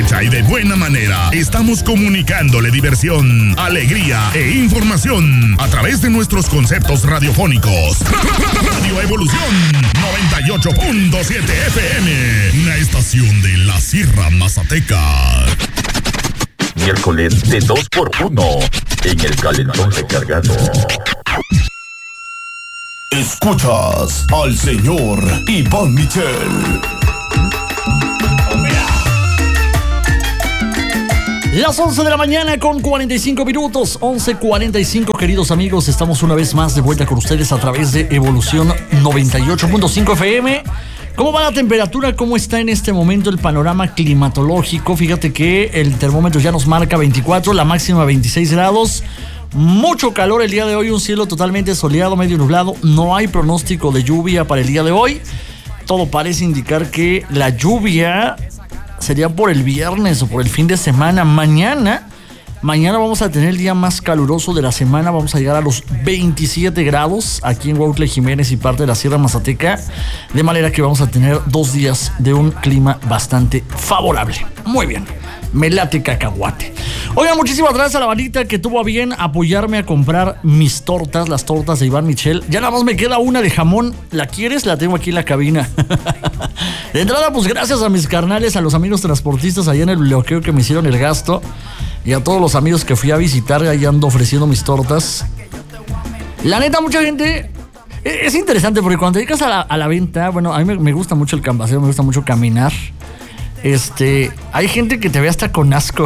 satisfecha y de buena manera. Estamos comunicándole diversión, alegría e información a través de nuestros conceptos radiofónicos. Radio Evolución 98.7 FM, la estación de la Sierra Mazateca. Miércoles de 2x1 en el calentón recargado. Escuchas al señor Iván Michel. Las 11 de la mañana con 45 minutos, 11:45, queridos amigos, estamos una vez más de vuelta con ustedes a través de Evolución 98.5 FM. ¿Cómo va la temperatura? ¿Cómo está en este momento el panorama climatológico? Fíjate que el termómetro ya nos marca 24, la máxima 26 grados. Mucho calor el día de hoy, un cielo totalmente soleado, medio nublado. No hay pronóstico de lluvia para el día de hoy. Todo parece indicar que la lluvia sería por el viernes o por el fin de semana. Mañana vamos a tener el día más caluroso de la semana. Vamos a llegar a los 27 grados aquí en Huautla Jiménez y parte de la Sierra Mazateca. De manera que vamos a tener 2 días de un clima bastante favorable. Muy bien. Me late cacahuate. Oigan, muchísimas gracias a la bandita que tuvo a bien apoyarme a comprar mis tortas, las tortas de Iván Michel. Ya nada más me queda una de jamón. ¿La quieres? La tengo aquí en la cabina. De entrada, pues gracias a mis carnales, a los amigos transportistas allá en el bloqueo que me hicieron el gasto. Y a todos los amigos que fui a visitar, ahí ando ofreciendo mis tortas. La neta, mucha gente... Es interesante porque cuando te dedicas a la venta, bueno, a mí me gusta mucho el cambaseo, me gusta mucho caminar. Hay gente que te ve hasta con asco.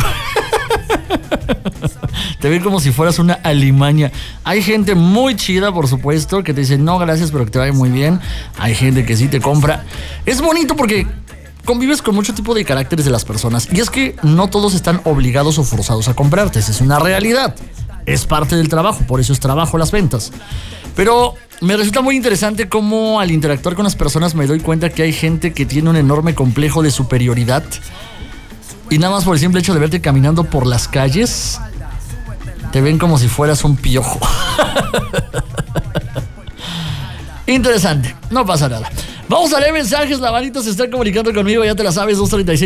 Te ve como si fueras una alimaña. Hay gente muy chida, por supuesto, que te dice no, gracias, pero que te vaya muy bien. Hay gente que sí te compra. Es bonito porque convives con mucho tipo de caracteres de las personas. Y es que no todos están obligados o forzados a comprarte. Esa es una realidad. Es parte del trabajo, por eso es trabajo las ventas. Pero me resulta muy interesante cómo al interactuar con las personas me doy cuenta que hay gente que tiene un enorme complejo de superioridad. Y nada más por el simple hecho de verte caminando por las calles, te ven como si fueras un piojo. Interesante, no pasa nada. Vamos a leer mensajes, la bandita se está comunicando conmigo, ya te la sabes,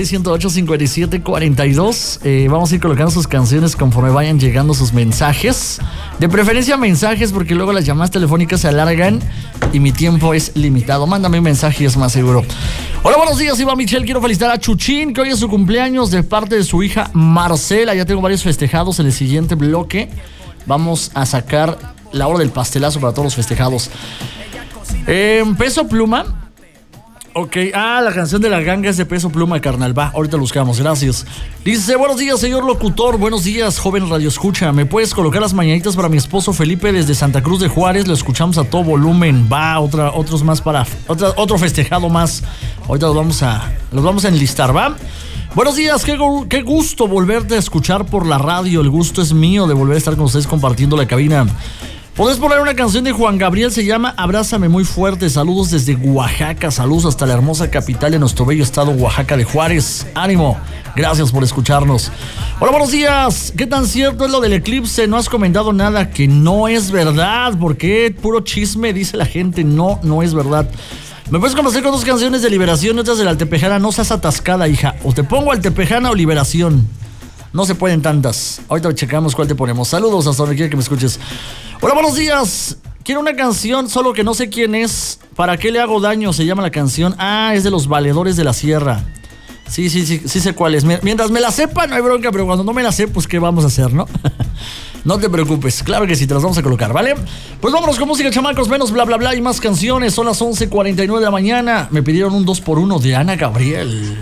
236-108-5742. Vamos a ir colocando sus canciones conforme vayan llegando sus mensajes. De preferencia mensajes, porque luego las llamadas telefónicas se alargan y mi tiempo es limitado. Mándame un mensaje y es más seguro. Hola, buenos días, Iván Michel. Quiero felicitar a Chuchín, que hoy es su cumpleaños, de parte de su hija Marcela. Ya tengo varios festejados en el siguiente bloque. Vamos a sacar la hora del pastelazo para todos los festejados. Peso Pluma. Ok, la canción de la ganga es de Peso Pluma, carnal. Va, ahorita lo buscamos, gracias. Dice, buenos días, señor locutor. Buenos días, joven radio escucha. ¿Me puedes colocar las mañanitas para mi esposo Felipe desde Santa Cruz de Juárez? Lo escuchamos a todo volumen. Va, otros más para... Otro festejado más. Ahorita los vamos a enlistar, ¿va? Buenos días, qué gusto volverte a escuchar por la radio. El gusto es mío de volver a estar con ustedes compartiendo la cabina. ¿Podés poner una canción de Juan Gabriel? Se llama Abrázame muy fuerte. Saludos desde Oaxaca. Saludos hasta la hermosa capital de nuestro bello estado, Oaxaca de Juárez. Ánimo. Gracias por escucharnos. Hola, buenos días. ¿Qué tan cierto es lo del eclipse? No has comentado nada, que no es verdad. ¿Por qué? Puro chisme, dice la gente. No es verdad. ¿Me puedes conocer con 2 canciones de Liberación y otras de la Altepejana? No seas atascada, hija. O te pongo Altepejana o Liberación. No se pueden tantas. Ahorita checamos cuál te ponemos. Saludos hasta donde quiera que me escuches. Hola, buenos días. Quiero una canción, solo que no sé quién es. ¿Para qué le hago daño? Se llama la canción. Es de los Valedores de la Sierra. Sí sé cuál es. Mientras me la sepa, no hay bronca, pero cuando no me la sé, pues ¿qué vamos a hacer, no? No te preocupes, claro que sí, te las vamos a colocar, ¿vale? Pues vámonos con música, chamacos, menos bla bla bla y más canciones. Son las 11:49 de la mañana. Me pidieron un 2x1 de Ana Gabriel.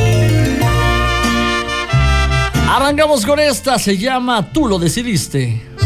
Arrancamos con esta, se llama Tú lo decidiste.